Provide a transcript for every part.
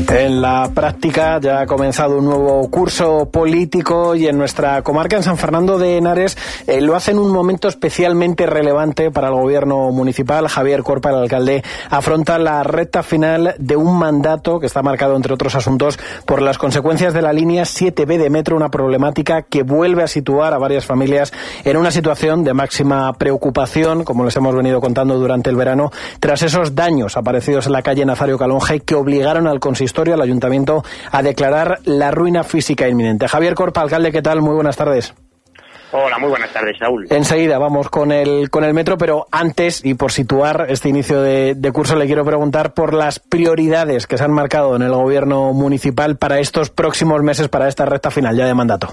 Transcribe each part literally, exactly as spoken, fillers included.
En la práctica ya ha comenzado un nuevo curso político y en nuestra comarca, en San Fernando de Henares, eh, lo hace en un momento especialmente relevante para el gobierno municipal. Javier Corpa, el alcalde, afronta la recta final de un mandato que está marcado, entre otros asuntos, por las consecuencias de la línea siete be de metro, una problemática que vuelve a situar a varias familias en una situación de máxima preocupación, como les hemos venido contando durante el verano, tras esos daños aparecidos en la calle Nazario Calonge que obligaron al consistorio, al ayuntamiento, a declarar la ruina física inminente. Javier Corpa, alcalde, ¿qué tal? Muy buenas tardes. Hola, muy buenas tardes, Saúl. Enseguida vamos con el con el metro, pero antes, y por situar este inicio de, de curso, le quiero preguntar por las prioridades que se han marcado en el gobierno municipal para estos próximos meses, para esta recta final ya de mandato.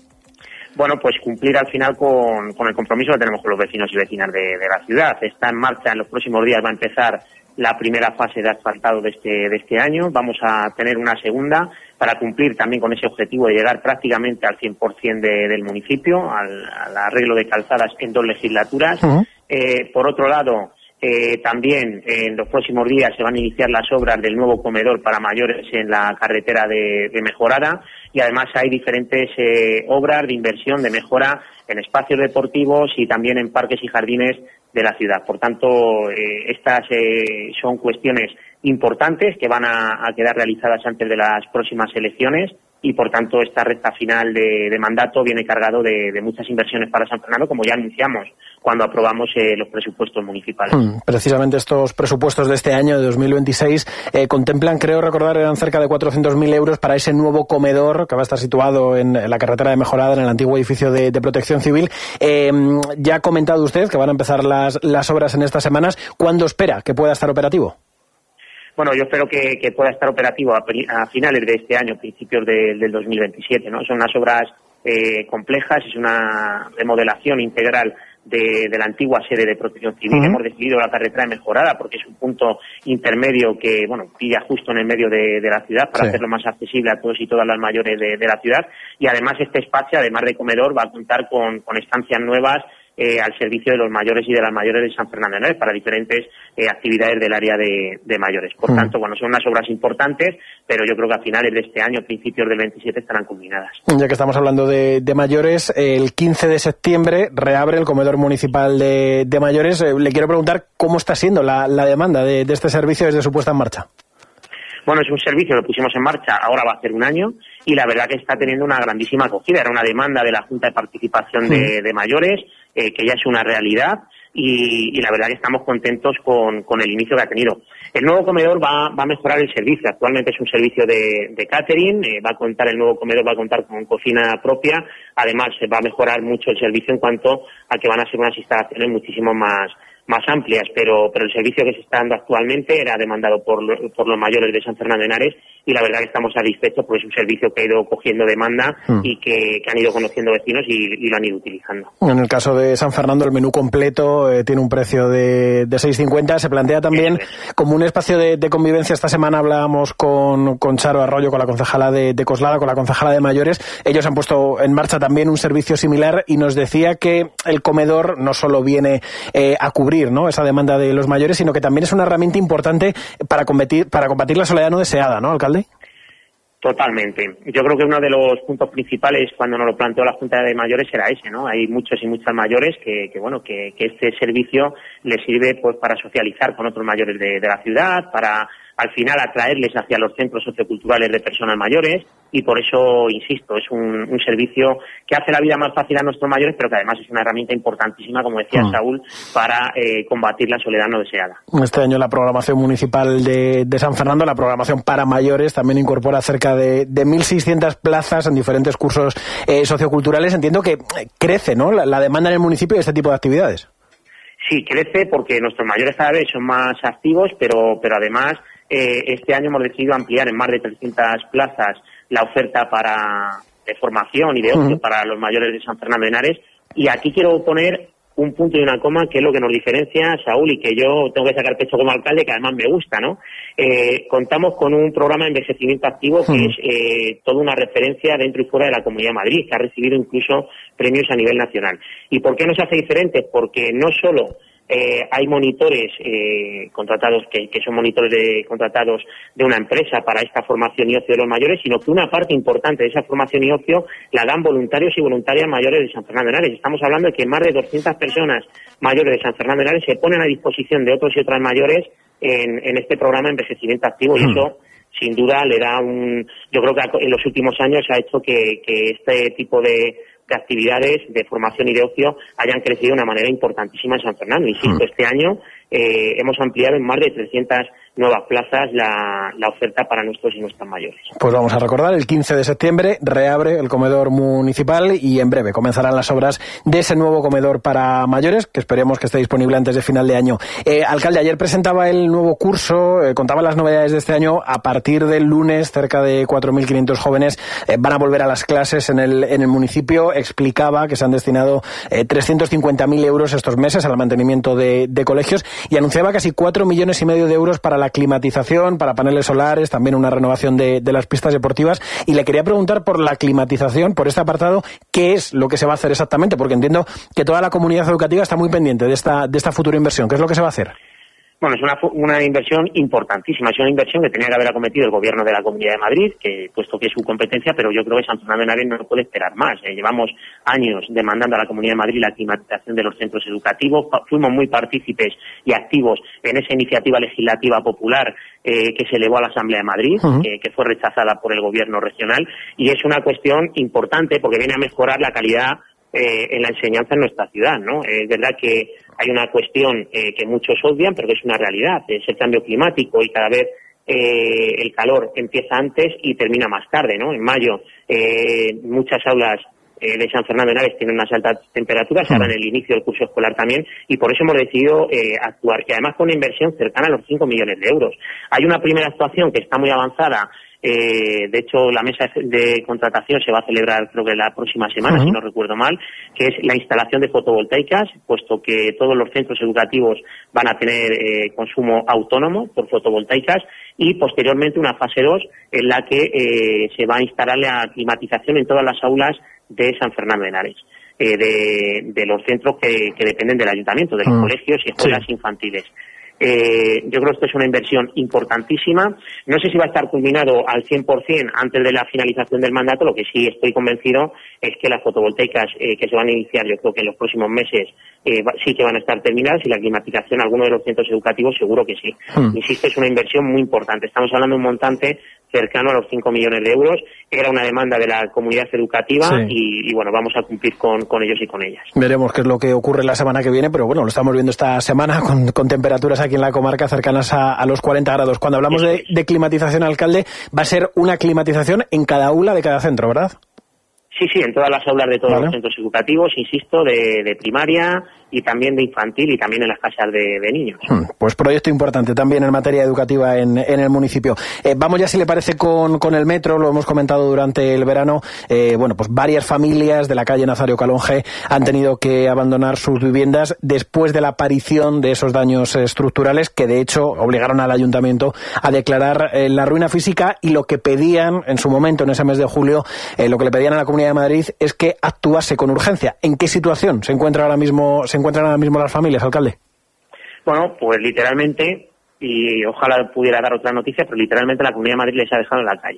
Bueno, pues cumplir al final con, con el compromiso que tenemos con los vecinos y vecinas de, de la ciudad. Está en marcha, en los próximos días va a empezar la primera fase de asfaltado de este, de este año. Vamos a tener una segunda para cumplir también con ese objetivo de llegar prácticamente al cien por ciento de, del municipio, al, al arreglo de calzadas en dos legislaturas. Uh-huh. Eh, por otro lado, eh, también eh, en los próximos días se van a iniciar las obras del nuevo comedor para mayores en la carretera de, de Mejorada, y además hay diferentes eh, obras de inversión, de mejora en espacios deportivos y también en parques y jardines de la ciudad. Por tanto, eh, estas eh, son cuestiones importantes que van a, a quedar realizadas antes de las próximas elecciones, y por tanto esta recta final de, de mandato viene cargado de, de muchas inversiones para San Fernando, como ya anunciamos cuando aprobamos eh, los presupuestos municipales. Hmm, precisamente estos presupuestos de este año, de dos mil veintiséis, eh, contemplan, creo recordar, eran cerca de cuatrocientos mil euros para ese nuevo comedor que va a estar situado en, en la carretera de Mejorada, en el antiguo edificio de, de Protección Civil. Eh, ya ha comentado usted que van a empezar las, las obras en estas semanas. ¿Cuándo espera que pueda estar operativo? Bueno, yo espero que, que pueda estar operativo a, a finales de este año, principios de, del dos mil veintisiete, ¿no? Son unas obras eh, complejas, es una remodelación integral de, de la antigua sede de Protección Civil. Uh-huh. Hemos decidido la carretera de Mejorada porque es un punto intermedio que, bueno, pilla justo en el medio de, de la ciudad para sí. hacerlo más accesible a todos y todas las mayores de, de la ciudad. Y además este espacio, además de comedor, va a contar con, con estancias nuevas Eh, al servicio de los mayores y de las mayores de San Fernando de Henares para diferentes eh, actividades del área de, de mayores. Por mm. tanto, bueno, son unas obras importantes, pero yo creo que a finales de este año, principios del veintisiete, estarán culminadas. Ya que estamos hablando de, de mayores, el quince de septiembre reabre el comedor municipal de, de mayores. Eh, le quiero preguntar cómo está siendo la, la demanda de, de este servicio desde su puesta en marcha. Bueno, es un servicio que pusimos en marcha, ahora va a hacer un año, y la verdad que está teniendo una grandísima acogida. Era una demanda de la Junta de Participación de, de Mayores, eh, que ya es una realidad, y, y la verdad que estamos contentos con, con el inicio que ha tenido. El nuevo comedor va, va a mejorar el servicio. Actualmente es un servicio de, de catering, eh, va a contar, el nuevo comedor va a contar con cocina propia. Además, se va a mejorar mucho el servicio en cuanto a que van a ser unas instalaciones muchísimo más más amplias, pero pero el servicio que se está dando actualmente era demandado por, lo, por los mayores de San Fernando de Henares, y la verdad que estamos satisfechos porque es un servicio que ha ido cogiendo demanda mm. y que, que han ido conociendo vecinos y, y lo han ido utilizando. En el caso de San Fernando, el menú completo eh, tiene un precio de, de seis cincuenta. Se plantea también como un espacio de, de convivencia. Esta semana hablábamos con, con Charo Arroyo, con la concejala de, de Coslada, con la concejala de mayores. Ellos han puesto en marcha también un servicio similar y nos decía que el comedor no solo viene eh, a cubrir, ¿no?, esa demanda de los mayores, sino que también es una herramienta importante para combatir, para combatir la soledad no deseada, ¿no, alcalde? Totalmente. Yo creo que uno de los puntos principales cuando nos lo planteó la Junta de Mayores era ese, ¿no? Hay muchos y muchas mayores que, que bueno, que, que este servicio les sirve pues para socializar con otros mayores de, de la ciudad, para al final atraerles hacia los centros socioculturales de personas mayores, y por eso, insisto, es un, un servicio que hace la vida más fácil a nuestros mayores, pero que además es una herramienta importantísima, como decía mm. Saúl, para eh, combatir la soledad no deseada. Este año la programación municipal de, de San Fernando, la programación para mayores, también incorpora cerca de, de mil seiscientas plazas en diferentes cursos eh, socioculturales. Entiendo que crece, ¿no?, la, la demanda en el municipio de este tipo de actividades. Sí, crece porque nuestros mayores cada vez son más activos, pero, pero además Eh, este año hemos decidido ampliar en más de trescientas plazas la oferta para de formación y de ocio uh-huh. para los mayores de San Fernando de Henares, y aquí quiero poner un punto y una coma, que es lo que nos diferencia, Saúl, y que yo tengo que sacar pecho como alcalde, que además me gusta, ¿no? Eh, contamos con un programa de envejecimiento activo que uh-huh. es eh, toda una referencia dentro y fuera de la Comunidad de Madrid, que ha recibido incluso premios a nivel nacional. ¿Y por qué nos hace diferentes? Porque no solo Eh, hay monitores eh, contratados que, que son monitores de, contratados de una empresa para esta formación y ocio de los mayores, sino que una parte importante de esa formación y ocio la dan voluntarios y voluntarias mayores de San Fernando de Henares. Estamos hablando de que más de doscientas personas mayores de San Fernando de Henares se ponen a disposición de otros y otras mayores en, en este programa de envejecimiento activo, y eso sin duda le da un... Yo creo que en los últimos años ha hecho que, que este tipo de de actividades de formación y de ocio hayan crecido de una manera importantísima en San Fernando. Insisto, mm. este año eh, hemos ampliado en más de trescientas nuevas plazas la, la oferta para nuestros y nuestras mayores. Pues vamos a recordar, el quince de septiembre reabre el comedor municipal y en breve comenzarán las obras de ese nuevo comedor para mayores, que esperemos que esté disponible antes de final de año. Eh, alcalde, ayer presentaba el nuevo curso, eh, contaba las novedades de este año. A partir del lunes, cerca de cuatro mil quinientos jóvenes eh, van a volver a las clases en el, en el municipio. Explicaba que se han destinado eh, trescientos cincuenta mil euros estos meses al mantenimiento de, de colegios, y anunciaba casi cuatro millones y medio de euros para la climatización, para paneles solares, también una renovación de, de las pistas deportivas. Y le quería preguntar por la climatización, por este apartado, ¿qué es lo que se va a hacer exactamente? Porque entiendo que toda la comunidad educativa está muy pendiente de esta, de esta futura inversión. ¿Qué es lo que se va a hacer? Bueno, es una, una inversión importantísima, es una inversión que tenía que haber acometido el Gobierno de la Comunidad de Madrid, que puesto que es su competencia, pero yo creo que San Fernando de Henares no puede esperar más. Eh, llevamos años demandando a la Comunidad de Madrid la climatización de los centros educativos, fuimos muy partícipes y activos en esa iniciativa legislativa popular eh, que se elevó a la Asamblea de Madrid, uh-huh. eh, que fue rechazada por el Gobierno regional, y es una cuestión importante porque viene a mejorar la calidad Eh, en la enseñanza en nuestra ciudad, ¿no? Eh, es verdad que hay una cuestión eh, que muchos odian, pero que es una realidad, es el cambio climático, y cada vez eh, el calor empieza antes y termina más tarde, ¿no? En mayo eh, muchas aulas eh, de San Fernando de Henares tienen unas altas temperaturas, ahora en el inicio del curso escolar también, y por eso hemos decidido eh, actuar, y además con una inversión cercana a los cinco millones de euros. Hay una primera actuación que está muy avanzada. Eh, de hecho, la mesa de contratación se va a celebrar, creo que la próxima semana, uh-huh. si no recuerdo mal, que es la instalación de fotovoltaicas, puesto que todos los centros educativos van a tener eh, consumo autónomo por fotovoltaicas, y posteriormente una fase dos en la que eh, se va a instalar la climatización en todas las aulas de San Fernando de Henares, eh, de, de los centros que, que dependen del ayuntamiento, de los uh-huh. colegios y escuelas sí. infantiles. Eh, yo creo que esto es una inversión importantísima. No sé si va a estar culminado al cien por ciento antes de la finalización del mandato. Lo que sí estoy convencido es que las fotovoltaicas eh, que se van a iniciar, yo creo que en los próximos meses eh, va, sí que van a estar terminadas, y la climatización, algunos de los centros educativos, seguro que sí. Hmm. Insisto, es una inversión muy importante. Estamos hablando de un montante cercano a los cinco millones de euros. Era una demanda de la comunidad educativa sí. y, y, bueno, vamos a cumplir con, con ellos y con ellas. Veremos qué es lo que ocurre la semana que viene, pero bueno, lo estamos viendo esta semana con, con temperaturas aquí en la comarca cercanas a, a los cuarenta grados. Cuando hablamos de, de climatización, alcalde, va a ser una climatización en cada aula de cada centro, ¿verdad? Sí, sí, en todas las aulas de todos vale. los centros educativos, insisto, de, de primaria y también de infantil, y también en las casas de, de niños. Pues proyecto importante también en materia educativa en, en el municipio. Eh, vamos ya, si le parece, con, con el metro. Lo hemos comentado durante el verano. Eh, bueno, pues varias familias de la calle Nazario Calonge han tenido que abandonar sus viviendas después de la aparición de esos daños estructurales que, de hecho, obligaron al ayuntamiento a declarar eh, la ruina física, y lo que pedían en su momento, en ese mes de julio, eh, lo que le pedían a la Comunidad de Madrid es que actuase con urgencia. ¿En qué situación se encuentra ahora mismo, se encuentran ahora mismo las familias, alcalde? Bueno, pues literalmente, y ojalá pudiera dar otra noticia, pero literalmente la Comunidad de Madrid les ha dejado en la calle.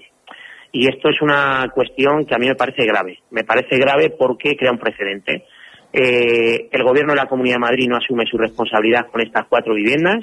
Y esto es una cuestión que a mí me parece grave. Me parece grave porque crea un precedente. Eh, el Gobierno de la Comunidad de Madrid no asume su responsabilidad con estas cuatro viviendas.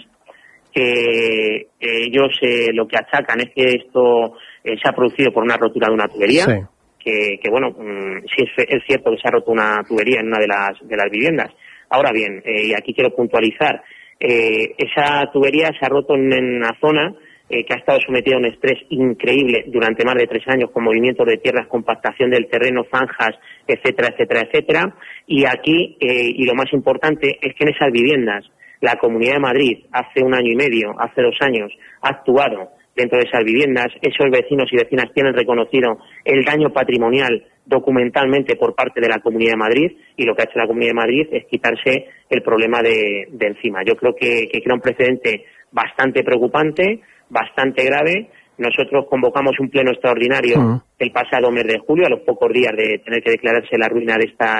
Que eh, ellos eh, lo que achacan es que esto eh, se ha producido por una rotura de una tubería. Sí. Que, que bueno, mmm, sí es, es cierto que se ha roto una tubería en una de las de las viviendas. Ahora bien, eh, y aquí quiero puntualizar, eh, esa tubería se ha roto en, en una zona eh, que ha estado sometida a un estrés increíble durante más de tres años, con movimientos de tierras, compactación del terreno, zanjas, etcétera, etcétera, etcétera. Y aquí, eh, y lo más importante, es que en esas viviendas la Comunidad de Madrid hace un año y medio, hace dos años, ha actuado dentro de esas viviendas. Esos vecinos y vecinas tienen reconocido el daño patrimonial documentalmente por parte de la Comunidad de Madrid, y lo que ha hecho la Comunidad de Madrid es quitarse el problema de, de encima. Yo creo que, que crea un precedente bastante preocupante, bastante grave. Nosotros convocamos un pleno extraordinario uh-huh. el pasado mes de julio, a los pocos días de tener que declararse la ruina de estas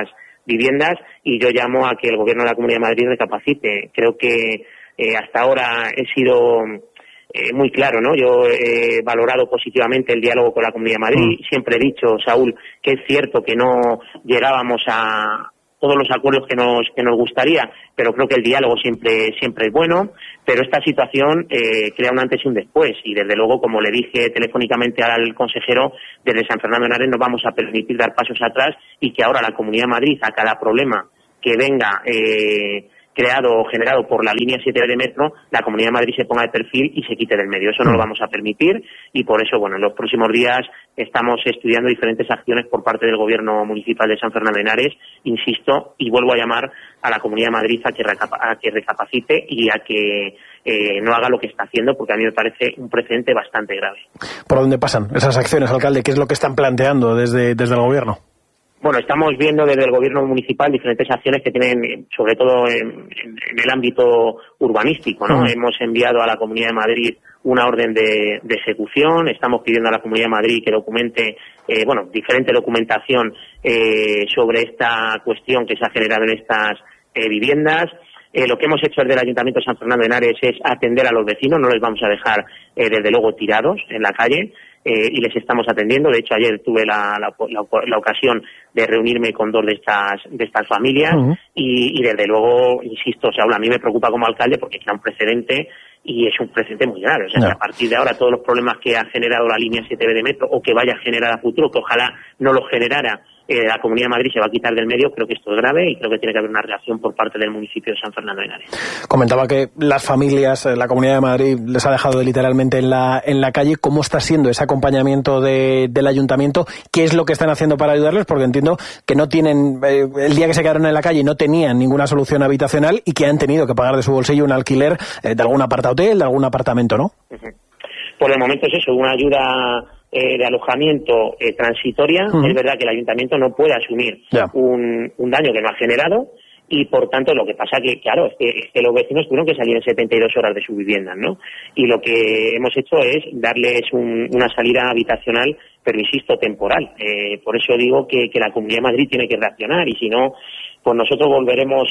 viviendas, y yo llamo a que el Gobierno de la Comunidad de Madrid recapacite. Creo que eh, hasta ahora he sido eh, muy claro, ¿no? Yo he valorado positivamente el diálogo con la Comunidad de Madrid. Mm. Siempre he dicho, Saúl, que es cierto que no llegábamos a todos los acuerdos que nos que nos gustaría, pero creo que el diálogo siempre siempre es bueno. Pero esta situación eh, crea un antes y un después, y desde luego, como le dije telefónicamente al consejero, desde San Fernando de Henares no vamos a permitir dar pasos atrás, y que ahora la Comunidad de Madrid, a cada problema que venga eh, creado o generado por la línea siete B de metro, la Comunidad de Madrid se ponga de perfil y se quite del medio. Eso no lo vamos a permitir, y por eso, bueno, en los próximos días estamos estudiando diferentes acciones por parte del Gobierno Municipal de San Fernando de Henares, insisto, y vuelvo a llamar a la Comunidad de Madrid a que, recapa a que recapacite y a que eh, no haga lo que está haciendo, porque a mí me parece un precedente bastante grave. ¿Por dónde pasan esas acciones, alcalde? ¿Qué es lo que están planteando desde, desde el Gobierno? Bueno, estamos viendo desde el Gobierno municipal diferentes acciones que tienen, sobre todo en, en, en el ámbito urbanístico, ¿no? Uh-huh. Hemos enviado a la Comunidad de Madrid una orden de, de ejecución. Estamos pidiendo a la Comunidad de Madrid que documente, eh, bueno, diferente documentación eh, sobre esta cuestión que se ha generado en estas eh, viviendas. Eh, lo que hemos hecho desde el Ayuntamiento de San Fernando de Henares es atender a los vecinos, no les vamos a dejar, eh, desde luego, tirados en la calle. Eh, y les estamos atendiendo. De hecho, ayer tuve la, la, la, la ocasión de reunirme con dos de estas de estas familias. Uh-huh. y, y desde luego, insisto, o sea, a mí me preocupa como alcalde porque es un precedente, y es un precedente muy grave. O sea, no. que a partir de ahora todos los problemas que ha generado la línea siete B de metro, o que vaya a generar a futuro, que ojalá no lo generara, eh, la Comunidad de Madrid se va a quitar del medio. Creo que esto es grave, y creo que tiene que haber una reacción por parte del municipio de San Fernando de Henares. Comentaba que las familias, la Comunidad de Madrid les ha dejado literalmente en la en la calle. ¿Cómo está siendo ese acompañamiento de, del Ayuntamiento? ¿Qué es lo que están haciendo para ayudarles? Porque entiendo que no tienen, eh, el día que se quedaron en la calle no tenían ninguna solución habitacional, y que han tenido que pagar de su bolsillo un alquiler eh, de algún apartahotel, de algún apartamento, ¿no? Uh-huh. Por el momento es eso, una ayuda eh, de alojamiento eh, transitoria. Uh-huh. Es verdad que el Ayuntamiento no puede asumir yeah. un, un daño que no ha generado, y por tanto lo que pasa que, claro, es que, es que los vecinos tuvieron que salir en setenta y dos horas de su vivienda, ¿no? Y lo que hemos hecho es darles un, una salida habitacional, pero insisto, temporal. Eh, por eso digo que, que la Comunidad de Madrid tiene que reaccionar, y si no, pues nosotros volveremos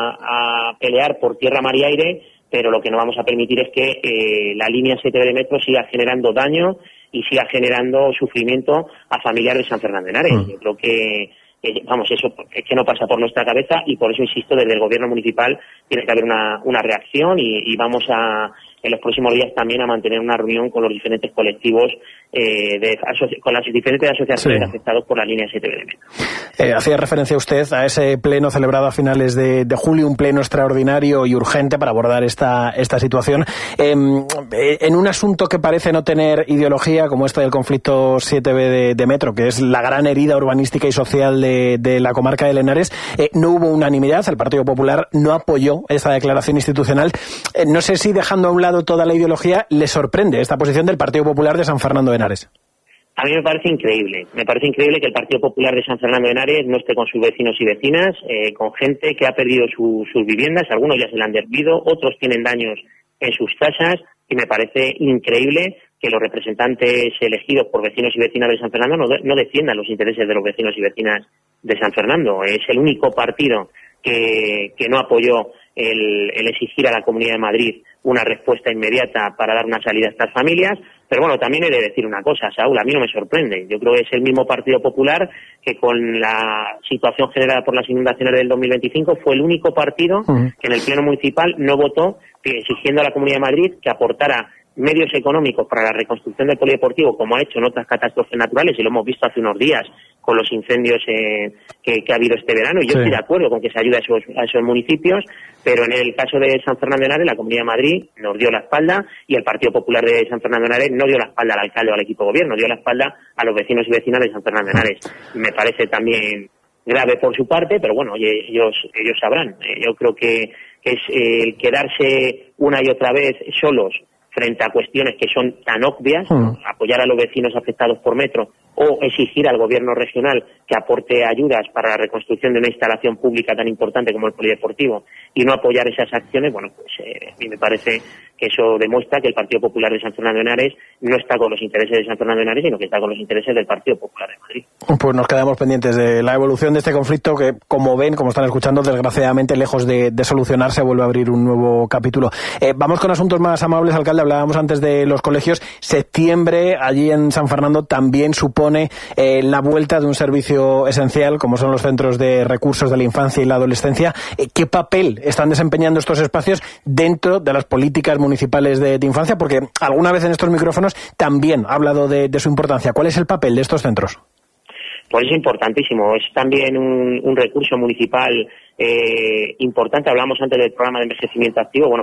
a, a pelear por tierra, mar y aire, pero lo que no vamos a permitir es que eh, la línea siete B de metro siga generando daño y siga generando sufrimiento a familiares de San Fernando de Henares. Mm. Yo creo que, eh, vamos, eso es que no pasa por nuestra cabeza, y por eso insisto, desde el Gobierno municipal tiene que haber una, una reacción, y, y vamos a, en los próximos días también, a mantener una reunión con los diferentes colectivos, eh, de, con las diferentes asociaciones sí. afectados por la línea siete B de metro. Eh, hacía referencia usted a ese pleno celebrado a finales de, de julio, un pleno extraordinario y urgente para abordar esta, esta situación. Eh, en un asunto que parece no tener ideología, como este del conflicto siete B de, de metro, que es la gran herida urbanística y social de, de la comarca de Henares, eh, no hubo unanimidad. El Partido Popular no apoyó esta declaración institucional. Eh, no sé si, dejando a un lado toda la ideología, le sorprende esta posición del Partido Popular de San Fernando de Henares. A mí me parece increíble, me parece increíble que el Partido Popular de San Fernando de Henares no esté con sus vecinos y vecinas, eh, con gente que ha perdido su, sus viviendas. Algunos ya se la han derruido, otros tienen daños en sus casas, y me parece increíble que los representantes elegidos por vecinos y vecinas de San Fernando no, de, no defiendan los intereses de los vecinos y vecinas de San Fernando. Es el único partido que, que no apoyó el, el exigir a la Comunidad de Madrid una respuesta inmediata para dar una salida a estas familias. Pero bueno, también he de decir una cosa, Saúl, a mí no me sorprende. Yo creo que es el mismo Partido Popular que, con la situación generada por las inundaciones del dos mil veinticinco, fue el único partido uh-huh. que en el Pleno Municipal no votó exigiendo a la Comunidad de Madrid que aportara medios económicos para la reconstrucción del polideportivo, como ha hecho en otras catástrofes naturales, y lo hemos visto hace unos días con los incendios eh, que, que ha habido este verano. Y yo sí. estoy de acuerdo con que se ayude a esos, a esos municipios, pero en el caso de San Fernando de Henares, la Comunidad de Madrid nos dio la espalda, y el Partido Popular de San Fernando de Henares no dio la espalda al alcalde o al equipo de gobierno, dio la espalda a los vecinos y vecinas de San Fernando de Henares. Me parece también grave por su parte, pero bueno, ellos ellos sabrán. Yo creo que es eh, el quedarse una y otra vez solos frente a cuestiones que son tan obvias, uh-huh. apoyar a los vecinos afectados por metro o exigir al gobierno regional que aporte ayudas para la reconstrucción de una instalación pública tan importante como el polideportivo y no apoyar esas acciones, bueno, pues eh, a mí me parece que eso demuestra que el Partido Popular de San Fernando de Henares no está con los intereses de San Fernando de Henares, sino que está con los intereses del Partido Popular de Madrid. Pues nos quedamos pendientes de la evolución de este conflicto que, como ven, como están escuchando, desgraciadamente, lejos de, de solucionarse, vuelve a abrir un nuevo capítulo. Eh, vamos con asuntos más amables, alcalde. Hablábamos antes de los colegios. Septiembre, allí en San Fernando, también supone eh, la vuelta de un servicio esencial, como son los centros de recursos de la infancia y la adolescencia. Eh, ¿Qué papel están desempeñando estos espacios dentro de las políticas municipales de, de infancia? Porque alguna vez en estos micrófonos también ha hablado de, de su importancia. ¿Cuál es el papel de estos centros? Pues es importantísimo. Es también un, un recurso municipal eh, importante. Hablamos antes del programa de envejecimiento activo. Bueno,